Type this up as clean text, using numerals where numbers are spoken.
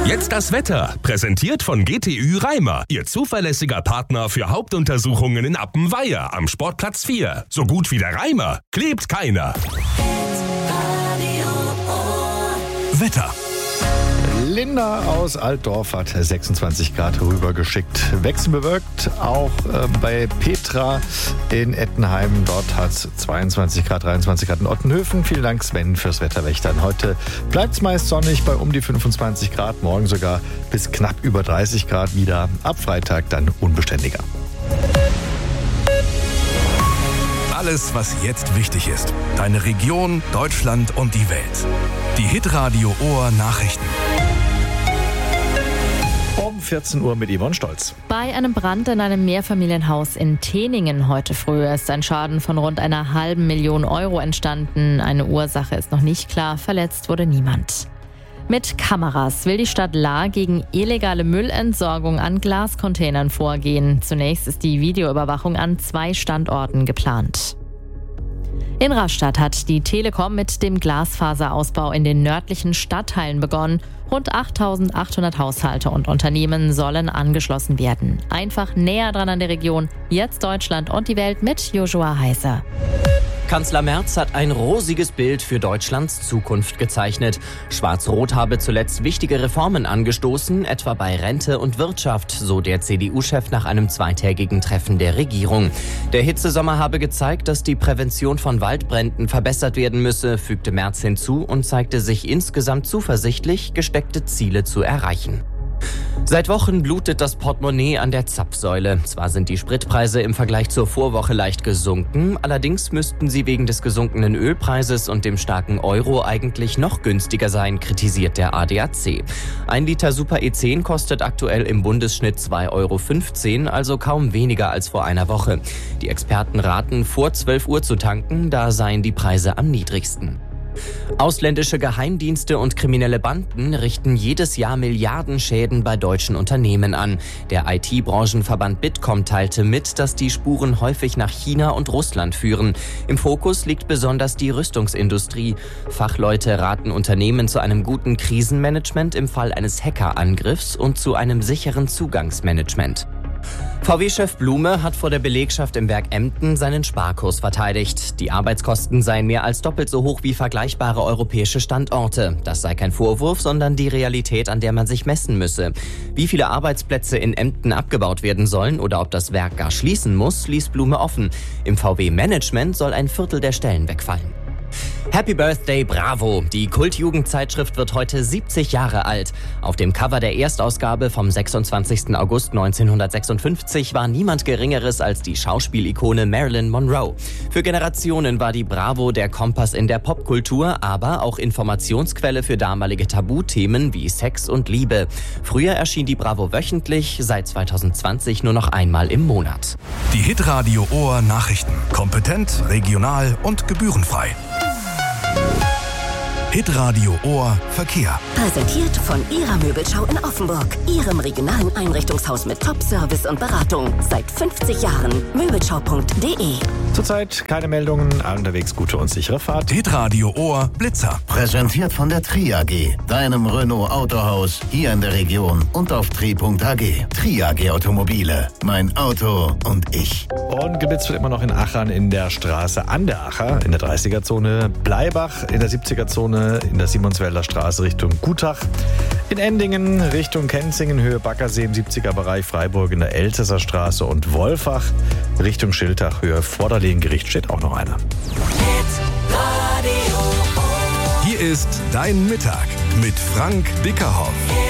Jetzt das Wetter, präsentiert von GTÜ Reimer, Ihr zuverlässiger Partner für Hauptuntersuchungen in Appenweier am Sportplatz 4. So gut wie der Reimer, klebt keiner. Wetter. Linda aus Altdorf hat 26 Grad rübergeschickt. Wechselbewölkt auch bei Petra in Ettenheim. Dort hat es 22 Grad, 23 Grad in Ottenhöfen. Vielen Dank, Sven, fürs Wetterwächtern. Heute bleibt es meist sonnig bei um die 25 Grad. Morgen sogar bis knapp über 30 Grad wieder. Ab Freitag dann unbeständiger. Alles, was jetzt wichtig ist. Deine Region, Deutschland und die Welt. Die Hitradio Ohr Nachrichten. Um 14 Uhr mit Yvonne Stolz. Bei einem Brand in einem Mehrfamilienhaus in Teningen heute früh ist ein Schaden von rund 1,5 Million Euro entstanden. Eine Ursache ist noch nicht klar. Verletzt wurde niemand. Mit Kameras will die Stadt Lahr gegen illegale Müllentsorgung an Glascontainern vorgehen. Zunächst ist die Videoüberwachung an 2 Standorten geplant. In Rastatt hat die Telekom mit dem Glasfaserausbau in den nördlichen Stadtteilen begonnen. Rund 8.800 Haushalte und Unternehmen sollen angeschlossen werden. Einfach näher dran an der Region. Jetzt Deutschland und die Welt mit Joshua Heiser. Kanzler Merz hat ein rosiges Bild für Deutschlands Zukunft gezeichnet. Schwarz-Rot habe zuletzt wichtige Reformen angestoßen, etwa bei Rente und Wirtschaft, so der CDU-Chef nach einem zweitägigen Treffen der Regierung. Der Hitzesommer habe gezeigt, dass die Prävention von Waldbränden verbessert werden müsse, fügte Merz hinzu und zeigte sich insgesamt zuversichtlich, gesteckte Ziele zu erreichen. Seit Wochen blutet das Portemonnaie an der Zapfsäule. Zwar sind die Spritpreise im Vergleich zur Vorwoche leicht gesunken, allerdings müssten sie wegen des gesunkenen Ölpreises und dem starken Euro eigentlich noch günstiger sein, kritisiert der ADAC. 1 Liter Super E10 kostet aktuell im Bundesschnitt 2,15 €, also kaum weniger als vor einer Woche. Die Experten raten, vor 12 Uhr zu tanken, da seien die Preise am niedrigsten. Ausländische Geheimdienste und kriminelle Banden richten jedes Jahr Milliardenschäden bei deutschen Unternehmen an. Der IT-Branchenverband Bitkom teilte mit, dass die Spuren häufig nach China und Russland führen. Im Fokus liegt besonders die Rüstungsindustrie. Fachleute raten Unternehmen zu einem guten Krisenmanagement im Fall eines Hackerangriffs und zu einem sicheren Zugangsmanagement. VW-Chef Blume hat vor der Belegschaft im Werk Emden seinen Sparkurs verteidigt. Die Arbeitskosten seien mehr als doppelt so hoch wie vergleichbare europäische Standorte. Das sei kein Vorwurf, sondern die Realität, an der man sich messen müsse. Wie viele Arbeitsplätze in Emden abgebaut werden sollen oder ob das Werk gar schließen muss, ließ Blume offen. Im VW-Management soll ein Viertel der Stellen wegfallen. Happy Birthday Bravo! Die Kultjugendzeitschrift wird heute 70 Jahre alt. Auf dem Cover der Erstausgabe vom 26. August 1956 war niemand Geringeres als die Schauspielikone Marilyn Monroe. Für Generationen war die Bravo der Kompass in der Popkultur, aber auch Informationsquelle für damalige Tabuthemen wie Sex und Liebe. Früher erschien die Bravo wöchentlich, seit 2020 nur noch einmal im Monat. Die Hitradio Ohr Nachrichten. Kompetent, regional und gebührenfrei. Hitradio Ohr Verkehr. Präsentiert von Ihrer Möbelschau in Offenburg. Ihrem regionalen Einrichtungshaus mit Top-Service und Beratung. Seit 50 Jahren. Möbelschau.de. Zurzeit keine Meldungen. Unterwegs gute und sichere Fahrt. Hitradio Ohr Blitzer. Präsentiert von der Tri AG, deinem Renault Autohaus hier in der Region und auf tri.ag. Tri AG Automobile. Mein Auto und ich. Und geblitzt wird immer noch in Achern in der Straße an der Acher, in der 30er-Zone. Bleibach in der 70er-Zone, in der Simonswälder Straße Richtung Gutach. In Endingen Richtung Kenzingen, Höhe Baggersee im 70er-Bereich. Freiburg in der Elsässer Straße und Wolfach Richtung Schiltach, Höhe Vorderlehengericht steht auch noch einer. Hier ist Dein Mittag mit Frank Dickerhoff.